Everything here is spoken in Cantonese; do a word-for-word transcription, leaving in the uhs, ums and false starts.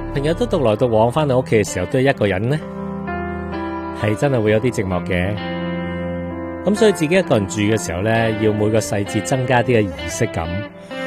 朋友都獨來獨往，翻到屋企嘅時候都係一個人呢，係真係會有啲寂寞嘅。咁所以自己一個人住嘅時候呢，要每個細節增加啲嘅儀式感。